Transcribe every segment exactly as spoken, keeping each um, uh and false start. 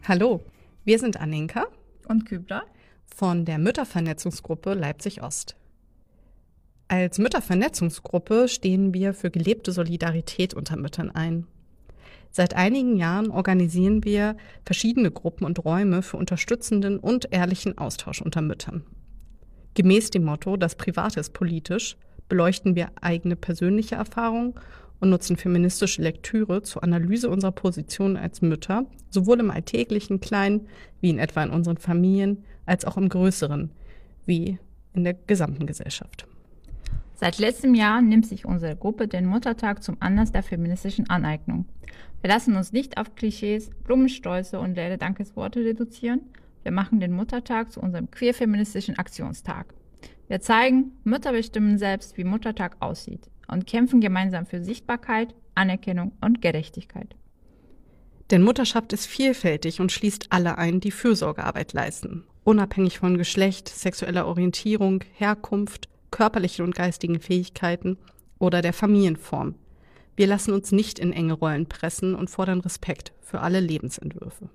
Hallo, wir sind Aninka und Kübra von der Müttervernetzungsgruppe Leipzig-Ost. Als Müttervernetzungsgruppe stehen wir für gelebte Solidarität unter Müttern ein. Seit einigen Jahren organisieren wir verschiedene Gruppen und Räume für unterstützenden und ehrlichen Austausch unter Müttern. Gemäß dem Motto „Das Private ist politisch“ beleuchten wir eigene persönliche Erfahrungen und nutzen feministische Lektüre zur Analyse unserer Position als Mütter, sowohl im alltäglichen Kleinen, wie in etwa in unseren Familien, als auch im Größeren, wie in der gesamten Gesellschaft. Seit letztem Jahr nimmt sich unsere Gruppe den Muttertag zum Anlass der feministischen Aneignung. Wir lassen uns nicht auf Klischees, Blumensträuße und leere Dankesworte reduzieren. Wir machen den Muttertag zu unserem queer-feministischen Aktionstag. Wir zeigen, Mütter bestimmen selbst, wie Muttertag aussieht und kämpfen gemeinsam für Sichtbarkeit, Anerkennung und Gerechtigkeit. Denn Mutterschaft ist vielfältig und schließt alle ein, die Fürsorgearbeit leisten, unabhängig von Geschlecht, sexueller Orientierung, Herkunft, körperlichen und geistigen Fähigkeiten oder der Familienform. Wir lassen uns nicht in enge Rollen pressen und fordern Respekt für alle Lebensentwürfe.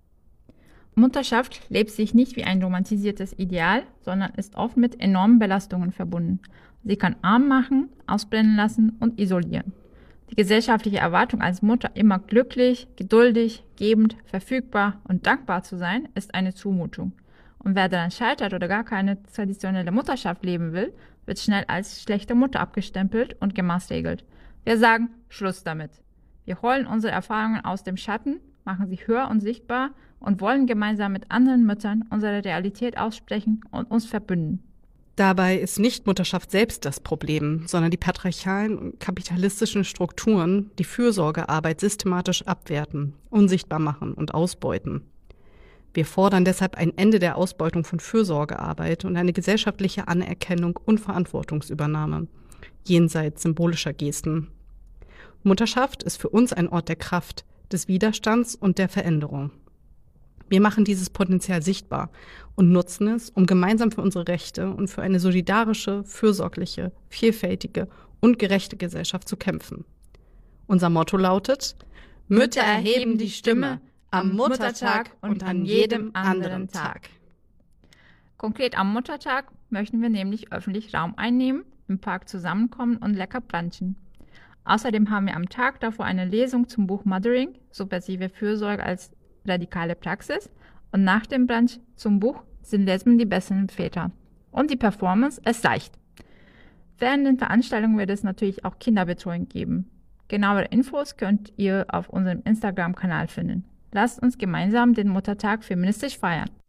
Mutterschaft lebt sich nicht wie ein romantisiertes Ideal, sondern ist oft mit enormen Belastungen verbunden. Sie kann arm machen, ausbrennen lassen und isolieren. Die gesellschaftliche Erwartung als Mutter, immer glücklich, geduldig, gebend, verfügbar und dankbar zu sein, ist eine Zumutung. Und wer daran scheitert oder gar keine traditionelle Mutterschaft leben will, wird schnell als schlechte Mutter abgestempelt und gemaßregelt. Wir sagen, Schluss damit. Wir holen unsere Erfahrungen aus dem Schatten, machen sie höher und sichtbar und wollen gemeinsam mit anderen Müttern unsere Realität aussprechen und uns verbünden. Dabei ist nicht Mutterschaft selbst das Problem, sondern die patriarchalen und kapitalistischen Strukturen, die Fürsorgearbeit systematisch abwerten, unsichtbar machen und ausbeuten. Wir fordern deshalb ein Ende der Ausbeutung von Fürsorgearbeit und eine gesellschaftliche Anerkennung und Verantwortungsübernahme, jenseits symbolischer Gesten. Mutterschaft ist für uns ein Ort der Kraft, des Widerstands und der Veränderung. Wir machen dieses Potenzial sichtbar und nutzen es, um gemeinsam für unsere Rechte und für eine solidarische, fürsorgliche, vielfältige und gerechte Gesellschaft zu kämpfen. Unser Motto lautet: Mütter erheben die Stimme am Muttertag und an jedem anderen Tag. Konkret am Muttertag möchten wir nämlich öffentlich Raum einnehmen, im Park zusammenkommen und lecker brunchen. Außerdem haben wir am Tag davor eine Lesung zum Buch Mothering, subversive Fürsorge als radikale Praxis, und nach dem Brunch zum Buch Sind Lesben die besseren Väter? Und die Performance Es reicht. Während den Veranstaltungen wird es natürlich auch Kinderbetreuung geben. Genauere Infos könnt ihr auf unserem Instagram-Kanal finden. Lasst uns gemeinsam den Muttertag feministisch feiern.